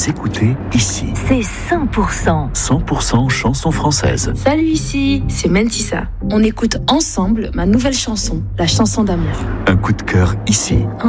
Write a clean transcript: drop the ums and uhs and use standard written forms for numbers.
écoutez ici. C'est 100%. 100% chansons françaises. Salut, ici, c'est Mentissa. On écoute ensemble ma nouvelle chanson, la chanson d'amour. Un coup de cœur ici.